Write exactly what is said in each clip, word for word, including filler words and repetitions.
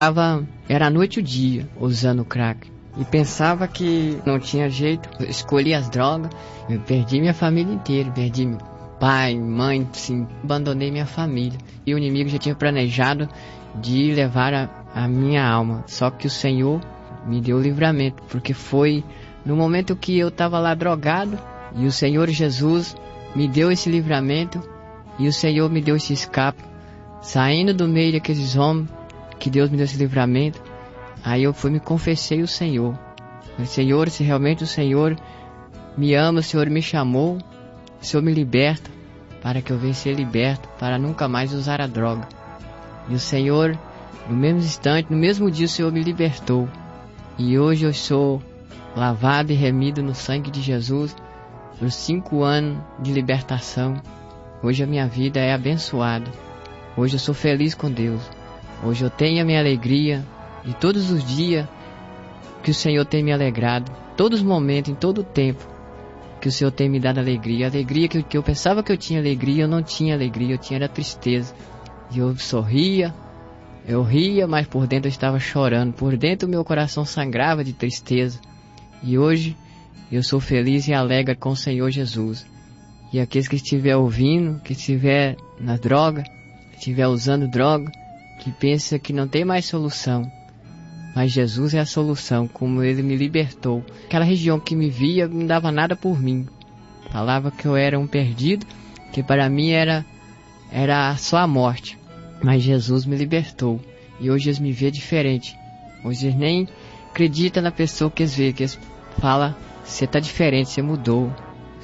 Tava, era a noite e o dia usando crack. E pensava que não tinha jeito. Eu escolhi as drogas. Eu perdi minha família inteira. Perdi meu pai, mãe, sim. Abandonei minha família. E o inimigo já tinha planejado de levar a, a minha alma. Só que o Senhor me deu o livramento. Porque foi no momento que eu estava lá drogado. E o Senhor Jesus me deu esse livramento. E o Senhor me deu esse escape. Saindo do meio daqueles homens. Que Deus me deu esse livramento. Aí eu fui me confessei o Senhor. O Senhor, se realmente o Senhor me ama, o Senhor me chamou, o Senhor me liberta, para que eu venha ser liberto, para nunca mais usar a droga. E o Senhor, no mesmo instante, no mesmo dia, o Senhor me libertou. E hoje eu sou lavado e remido no sangue de Jesus, por cinco anos de libertação. Hoje a minha vida é abençoada. Hoje eu sou feliz com Deus. Hoje eu tenho a minha alegria de todos os dias que o Senhor tem me alegrado, todos os momentos, em todo o tempo que o Senhor tem me dado alegria. Alegria que, que eu pensava que eu tinha alegria, eu não tinha alegria, eu tinha era tristeza. E eu sorria, eu ria, mas por dentro eu estava chorando, por dentro o meu coração sangrava de tristeza. E hoje eu sou feliz e alegre com o Senhor Jesus. E aqueles que estiver ouvindo, que estiver na droga, que estiver usando droga, que pensa que não tem mais solução, mas Jesus é a solução, como Ele me libertou. Aquela região que me via não dava nada por mim, falava que eu era um perdido, que para mim era, era só a morte, mas Jesus me libertou, e hoje eles me vê diferente. Hoje eles nem acreditam na pessoa que eles vê, que eles falam, você está diferente, você mudou.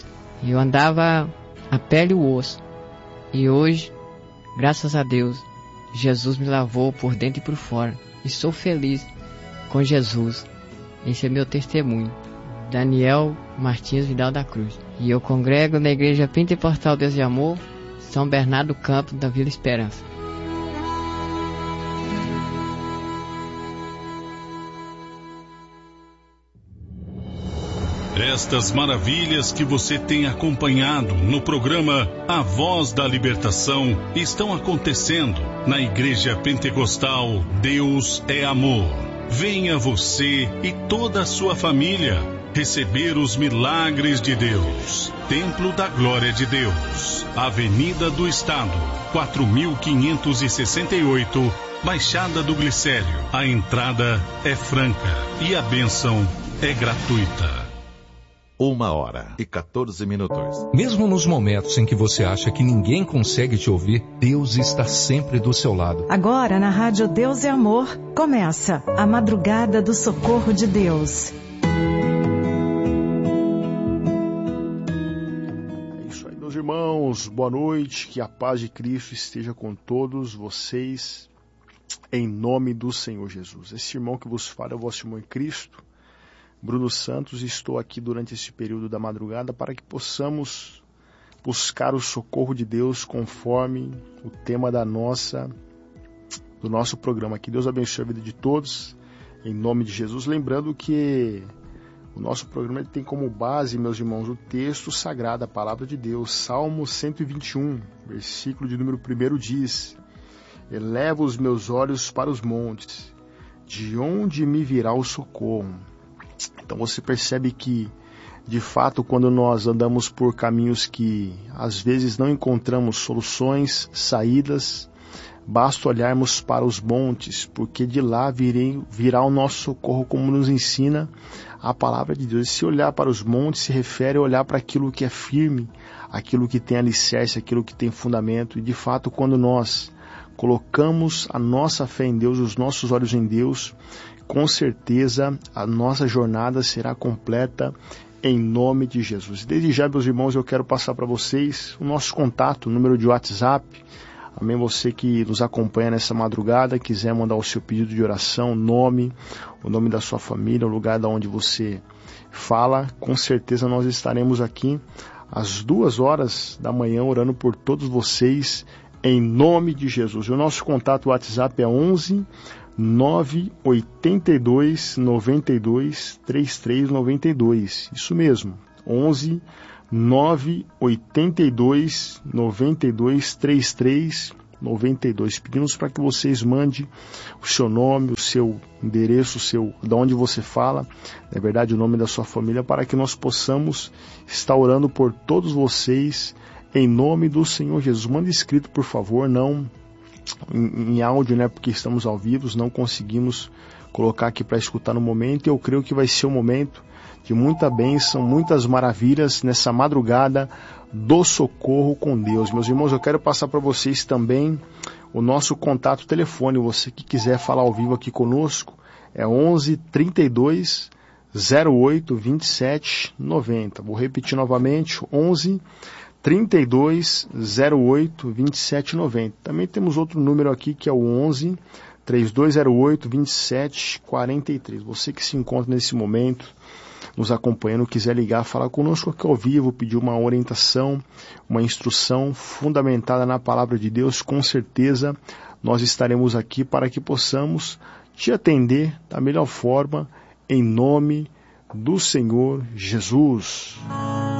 E eu andava a pele e o osso, e hoje, graças a Deus, Jesus me lavou por dentro e por fora. E sou feliz com Jesus. Esse é meu testemunho. Daniel Martins Vidal da Cruz. E eu congrego na Igreja Pentecostal Deus de Amor, São Bernardo do Campo, da Vila Esperança. Estas maravilhas que você tem acompanhado no programa A Voz da Libertação estão acontecendo na Igreja Pentecostal Deus é Amor. Venha você e toda a sua família receber os milagres de Deus. Templo da Glória de Deus, Avenida do Estado, quatro mil quinhentos e sessenta e oito, Baixada do Glicério. A entrada é franca e a bênção é gratuita. Uma hora e quatorze minutos. Mesmo nos momentos em que você acha que ninguém consegue te ouvir, Deus está sempre do seu lado. Agora na Rádio Deus é Amor, começa a Madrugada do Socorro de Deus. É isso aí, meus irmãos, boa noite, que a paz de Cristo esteja com todos vocês, em nome do Senhor Jesus. Esse irmão que vos fala é o vosso irmão em Cristo, Bruno Santos, e estou aqui durante esse período da madrugada para que possamos buscar o socorro de Deus conforme o tema da nossa, do nosso programa. Que Deus abençoe a vida de todos, em nome de Jesus. Lembrando que o nosso programa tem como base, meus irmãos, o texto sagrado, a palavra de Deus. Salmo cento e vinte e um, versículo de número um diz: eleva os meus olhos para os montes, de onde me virá o socorro? Então você percebe que, de fato, quando nós andamos por caminhos que às vezes não encontramos soluções, saídas, basta olharmos para os montes, porque de lá virei, virá o nosso socorro, como nos ensina a palavra de Deus. E se olhar para os montes se refere a olhar para aquilo que é firme, aquilo que tem alicerce, aquilo que tem fundamento. E de fato, quando nós colocamos a nossa fé em Deus, os nossos olhos em Deus, com certeza a nossa jornada será completa em nome de Jesus. Desde já, meus irmãos, eu quero passar para vocês o nosso contato, o número de WhatsApp. Amém, você que nos acompanha nessa madrugada, quiser mandar o seu pedido de oração, nome, o nome da sua família, o lugar de onde você fala, com certeza nós estaremos aqui às duas horas da manhã orando por todos vocês em nome de Jesus. E o nosso contato WhatsApp é onze nove oito dois nove dois três três nove dois. Isso mesmo, onze nove oito dois nove dois três três noventa e dois. Pedimos para que vocês mandem o seu nome, o seu endereço, o seu, de onde você fala, na verdade o nome da sua família, para que nós possamos estar orando por todos vocês, em nome do Senhor Jesus. Manda escrito, por favor, não em, em áudio, né, porque estamos ao vivo, não conseguimos colocar aqui para escutar no momento, e eu creio que vai ser um momento de muita bênção, muitas maravilhas nessa madrugada do socorro com Deus. Meus irmãos, eu quero passar para vocês também o nosso contato telefone. Você que quiser falar ao vivo aqui conosco, é onze, trinta e dois, zero oito, vinte e sete, noventa. Vou repetir novamente, onze, trinta e dois, zero oito, vinte e sete, noventa. Também temos outro número aqui que é o onze, trinta e dois zero oito, vinte e sete, quarenta e três. Você que se encontra nesse momento nos acompanhando, quiser ligar, falar conosco aqui ao vivo, pedir uma orientação, uma instrução fundamentada na palavra de Deus, com certeza nós estaremos aqui para que possamos te atender da melhor forma, em nome do Senhor Jesus.